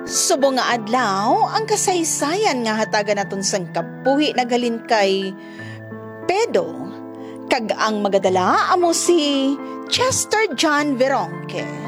Subong nga adlaw ang kasaysayan nga hatagan naton sang kapuhi nagalin kay Pedro kag ang magadala amo si Chester John Veronque.